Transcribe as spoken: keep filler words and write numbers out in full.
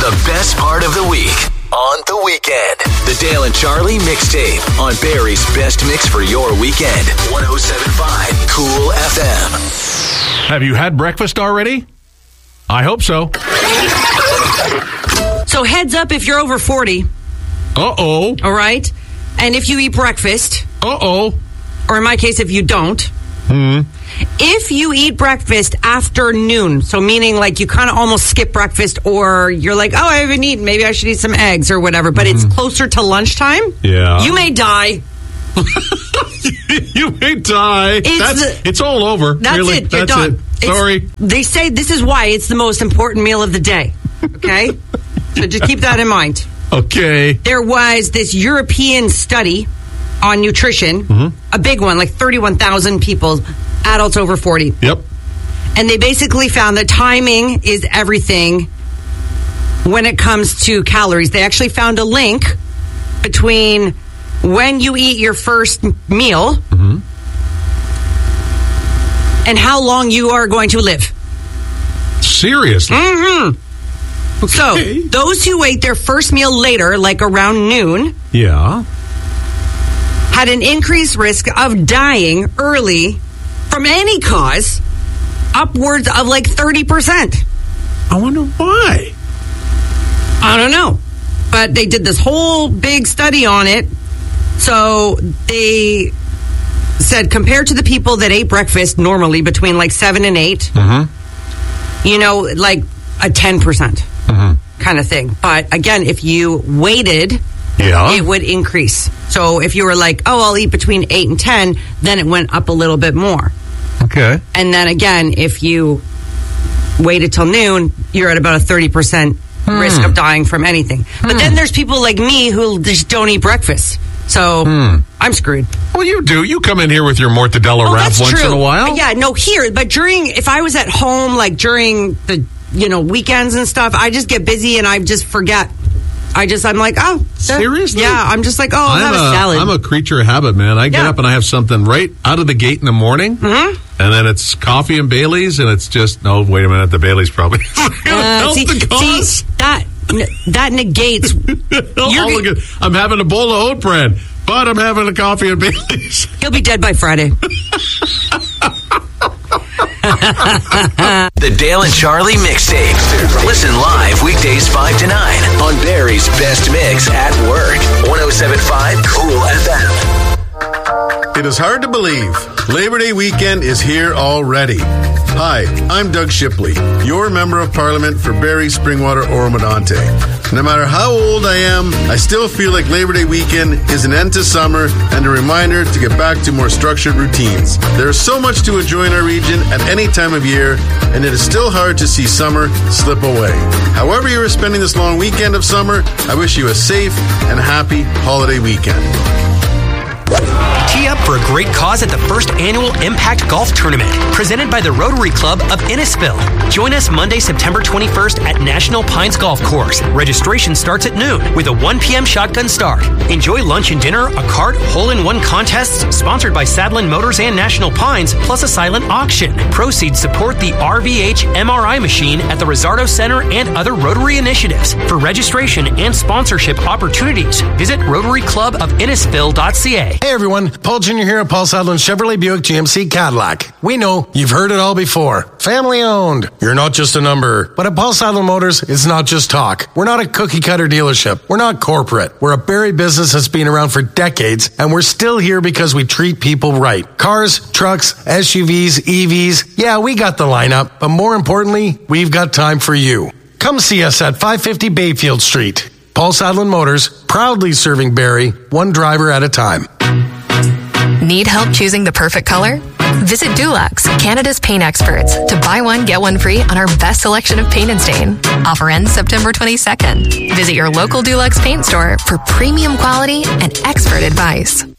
the best part of the week on the weekend. The Dale and Charlie Mixtape on Barrie's best mix for your weekend. one oh seven point five Cool F M. Have you had breakfast already? I hope so. So heads up if you're over forty. Uh-oh. All right? And if you eat breakfast. Uh-oh. Or in my case, if you don't. Hmm. If you eat breakfast after noon, so meaning like you kind of almost skip breakfast, or you're like, oh, I haven't eaten, maybe I should eat some eggs or whatever, but mm-hmm. it's closer to lunchtime, yeah, you may die. You may die. It's, that's, the, it's all over. That's really. it. You're that's done. It. Sorry. It's, they say this is why it's the most important meal of the day. Okay? So just keep that in mind. Okay. There was this European study on nutrition, mm-hmm. a big one, like thirty-one thousand people, adults over forty. Yep. And they basically found that timing is everything when it comes to calories. They actually found a link between when you eat your first meal mm-hmm. and how long you are going to live. Seriously? Mm-hmm. Okay. So, those who ate their first meal later, like around noon, yeah, had an increased risk of dying early from any cause, upwards of like thirty percent. I wonder why. I don't know. But they did this whole big study on it. So they said compared to the people that ate breakfast normally between like seven and eight, mm-hmm. you know, like a ten percent mm-hmm. kind of thing. But again, if you waited, yeah. it would increase. So if you were like, oh, I'll eat between eight and ten, then it went up a little bit more. Okay. And then again, if you waited till noon, you're at about a thirty percent hmm. risk of dying from anything. Hmm. But then there's people like me who just don't eat breakfast. So hmm. I'm screwed. Well, you do. You come in here with your mortadella oh, wrap once true. in a while. Yeah, no, here. But during, if I was at home, like during the, you know, weekends and stuff, I just get busy and I just forget. I just, I'm like, oh. Seriously? Yeah, I'm just like, oh, I'll have a, a salad. I'm a creature of habit, man. I get yeah. up and I have something right out of the gate in the morning, mm-hmm. and then it's coffee and Bailey's, and it's just, no, wait a minute, the Bailey's probably uh, help see, the cause. See, that, that negates. I'll look at, I'm having a bowl of oat bread, but I'm having a coffee and Bailey's. He'll be dead by Friday. The Dale and Charlie Mixtape. Listen live weekdays five to nine on Barrie's best mix at work. one oh seven point five Cool F M. It is hard to believe Labor Day weekend is here already. Hi, I'm Doug Shipley, your Member of Parliament for Barrie, Springwater, Oro-Medonte. No matter how old I am, I still feel like Labor Day weekend is an end to summer and a reminder to get back to more structured routines. There is so much to enjoy in our region at any time of year, and it is still hard to see summer slip away. However you are spending this long weekend of summer, I wish you a safe and happy holiday weekend. Tee up for a great cause at the first annual Impact Golf Tournament, presented by the Rotary Club of Innisfil. Join us Monday, September twenty-first at National Pines Golf Course. Registration starts at noon with a one p.m. shotgun start. Enjoy lunch and dinner, a cart, hole-in-one contests sponsored by Sadlin Motors and National Pines, plus a silent auction. Proceeds support the R V H M R I machine at the Rizzardo Center and other Rotary initiatives. For registration and sponsorship opportunities, visit rotary club of innisfil dot c a. Hey everyone, Paul Junior here at Paul Sadlin Chevrolet Buick G M C Cadillac. We know you've heard it all before. Family owned. You're not just a number. But at Paul Sadlin Motors, it's not just talk. We're not a cookie cutter dealership. We're not corporate. We're a Barrie business that's been around for decades, and we're still here because we treat people right. Cars, trucks, S U Vs, E Vs. Yeah, we got the lineup, but more importantly, we've got time for you. Come see us at five fifty Bayfield Street. Paul Sadlin Motors, proudly serving Barrie, one driver at a time. Need help choosing the perfect color? Visit Dulux, Canada's paint experts, to buy one, get one free on our best selection of paint and stain. Offer ends September twenty-second. Visit your local Dulux paint store for premium quality and expert advice.